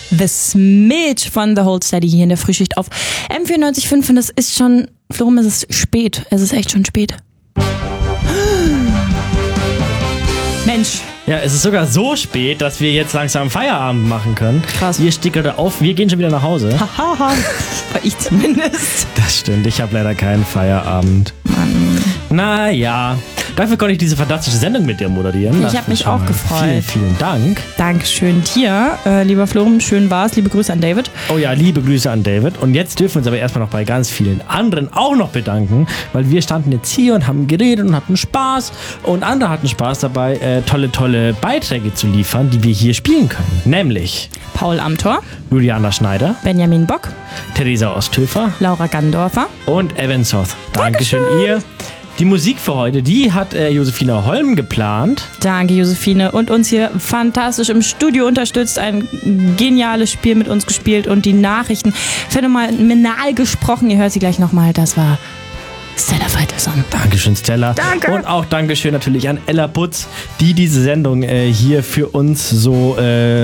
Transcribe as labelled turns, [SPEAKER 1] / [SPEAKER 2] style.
[SPEAKER 1] The Smidge von The Hold Steady hier in der Frühschicht auf M94.5 und es ist schon, Florum, es ist spät. Es ist echt schon spät. Mensch.
[SPEAKER 2] Ja, es ist sogar so spät, dass wir jetzt langsam Feierabend machen können.
[SPEAKER 1] Krass.
[SPEAKER 2] Ihr stickert auf, wir gehen schon wieder nach Hause.
[SPEAKER 1] Hahaha. Ich zumindest.
[SPEAKER 2] Das stimmt, ich habe leider keinen Feierabend.
[SPEAKER 1] Mann.
[SPEAKER 2] Naja, dafür konnte ich diese fantastische Sendung mit dir moderieren.
[SPEAKER 1] Ich habe mich auch gefreut.
[SPEAKER 2] Vielen, vielen Dank.
[SPEAKER 1] Dankeschön dir, lieber Florum. Schön war's. Liebe Grüße an David.
[SPEAKER 2] Oh ja, liebe Grüße an David. Und jetzt dürfen wir uns aber erstmal noch bei ganz vielen anderen auch noch bedanken, weil wir standen jetzt hier und haben geredet und hatten Spaß. Und andere hatten Spaß dabei, tolle Beiträge zu liefern, die wir hier spielen können. Nämlich
[SPEAKER 1] Paul Amthor,
[SPEAKER 2] Juliana Schneider,
[SPEAKER 1] Benjamin Bock,
[SPEAKER 2] Theresa Osthöfer
[SPEAKER 1] Laura Gandorfer
[SPEAKER 2] und Evan Soth. Dankeschön ihr. Die Musik für heute, die hat Josefina Holm geplant.
[SPEAKER 1] Danke, Josephine. Und uns hier fantastisch im Studio unterstützt. Ein geniales Spiel mit uns gespielt und die Nachrichten phänomenal gesprochen. Ihr hört sie gleich nochmal. Das war Stella Feitelson.
[SPEAKER 2] Dankeschön, Stella.
[SPEAKER 1] Danke.
[SPEAKER 2] Und auch Dankeschön natürlich an Ella Putz, die diese Sendung hier für uns so